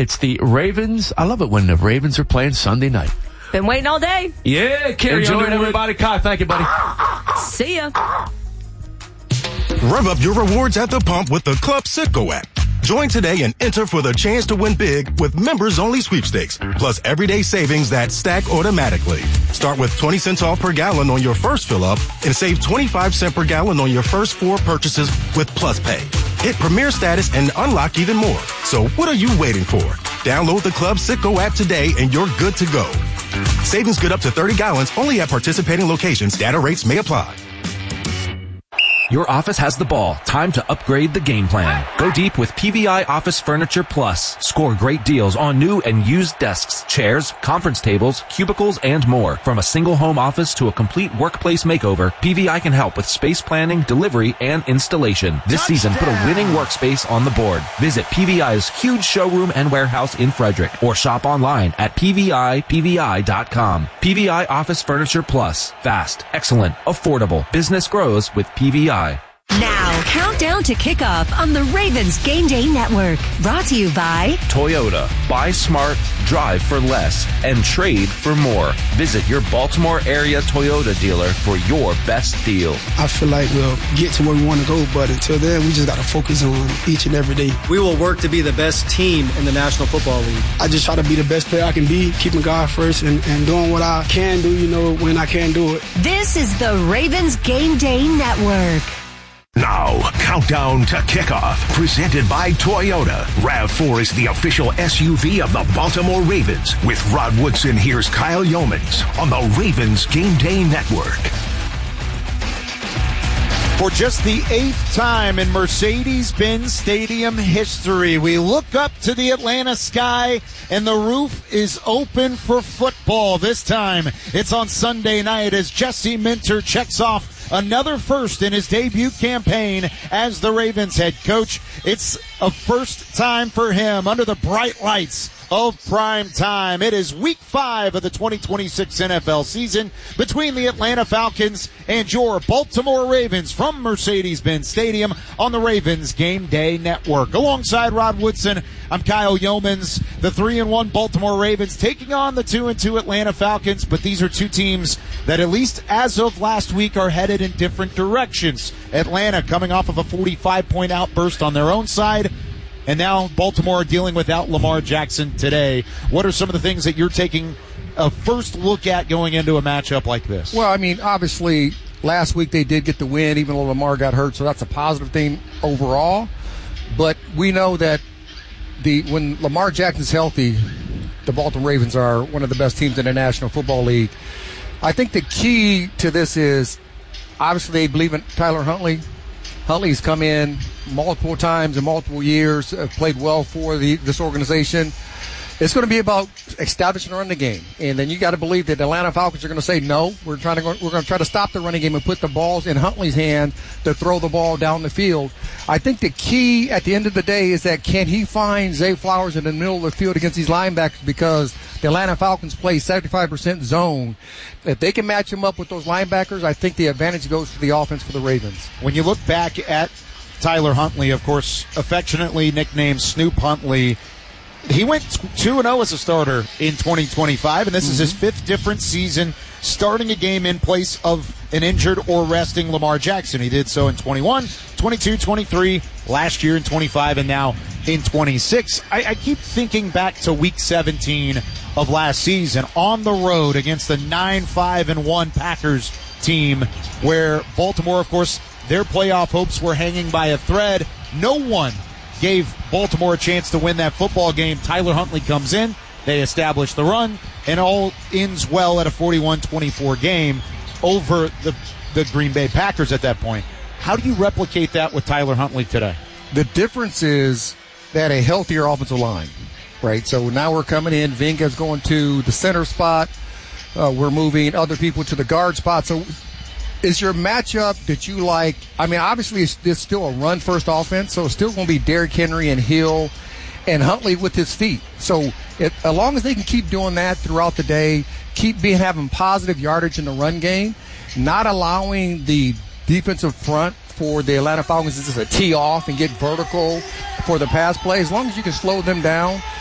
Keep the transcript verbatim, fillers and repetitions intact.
It's the Ravens. I love it when the Ravens are playing Sunday night. Been waiting all day. Yeah, Carrie Enjoy Underwood. it, everybody. Kai, thank you, buddy. See ya. Rev up your rewards at the pump with the Club Citgo app. Join today and enter for the chance to win big with members-only sweepstakes, plus everyday savings that stack automatically. Start with twenty cents off per gallon on your first fill-up and save twenty-five cents per gallon on your first four purchases with Plus Pay. Hit Premier status and unlock even more. So what are you waiting for? Download the Club Citgo app today and you're good to go. Savings good up to thirty gallons only at participating locations. Data rates may apply. Your office has the ball. Time to upgrade the game plan. Go deep with P V I Office Furniture Plus. Score great deals on new and used desks, chairs, conference tables, cubicles, and more. From a single home office to a complete workplace makeover, P V I can help with space planning, delivery, and installation. This season, put a winning workspace on the board. Visit P V I's huge showroom and warehouse in Frederick or shop online at P V I P V I dot com. P V I Office Furniture Plus. Fast, excellent, affordable. Business grows with P V I. Now, countdown to kickoff on the Ravens Game Day Network. Brought to you by Toyota. Buy smart, drive for less, and trade for more. Visit your Baltimore area Toyota dealer for your best deal. I feel like we'll get to where we want to go, but until then, we just got to focus on each and every day. We will work to be the best team in the National Football League. I just try to be the best player I can be, keeping God first, and, and doing what I can do, you know, when I can do it. This is the Ravens Game Day Network. Now, countdown to kickoff, presented by Toyota. RAV four is the official S U V of the Baltimore Ravens. With Rod Woodson, here's Kyle Yeomans on the Ravens Game Day Network. For just the eighth time in Mercedes-Benz Stadium history, we look up to the Atlanta sky and the roof is open for football. This time it's on Sunday night as Jesse Minter checks off another first in his debut campaign as the Ravens head coach. It's a first time for him under the bright lights of prime time. It is week five of the twenty twenty-six N F L season between the Atlanta Falcons and your Baltimore Ravens from Mercedes-Benz Stadium on the Ravens Game Day Network. Alongside Rod Woodson, I'm Kyle Yeomans. The three and one Baltimore Ravens taking on the two and two Atlanta Falcons, but these are two teams that at least as of last week are headed in different directions. Atlanta coming off of a forty-five point outburst on their own side, and now Baltimore dealing without Lamar Jackson today. What are some of the things that you're taking a first look at going into a matchup like this? Well, I mean, obviously, last week they did get the win, even though Lamar got hurt, so that's a positive thing overall. But we know that the when Lamar Jackson's healthy, the Baltimore Ravens are one of the best teams in the National Football League. I think the key to this is, obviously, they believe in Tyler Huntley. Huntley's come in multiple times in multiple years, uh, played well for the, this organization. It's going to be about establishing the running game, and then you got to believe that the Atlanta Falcons are going to say no. We're trying to go, we're going to try to stop the running game and put the balls in Huntley's hand to throw the ball down the field. I think the key at the end of the day is that can he find Zay Flowers in the middle of the field against these linebackers, because the Atlanta Falcons play seventy-five percent zone. If they can match him up with those linebackers, I think the advantage goes to the offense for the Ravens. When you look back at Tyler Huntley, of course, affectionately nicknamed Snoop Huntley, he went two and oh as a starter in twenty twenty-five, and this mm-hmm. is his fifth different season starting a game in place of an injured or resting Lamar Jackson. He did so in twenty-one, twenty-two, twenty-three, last year in twenty-five, and now in twenty-six. I, I keep thinking back to week seventeen of last season on the road against the nine five and one Packers team, where Baltimore, of course, their playoff hopes were hanging by a thread. No one gave Baltimore a chance to win that football game. Tyler Huntley comes in, they establish the run, and all ends well at a forty-one twenty-four game over the, the Green Bay Packers at that point. How do you replicate that with Tyler Huntley today? The difference is that a healthier offensive line, right? So now we're coming in, Vinga's going to the center spot, uh, we're moving other people to the guard spot. So is your matchup that you like? I mean, obviously it's, it's still a run-first offense, so it's still going to be Derrick Henry and Hill and Huntley with his feet. So it, as long as they can keep doing that throughout the day, keep being having positive yardage in the run game, not allowing the defensive front for the Atlanta Falcons to just a tee off and get vertical for the pass play, as long as you can slow them down,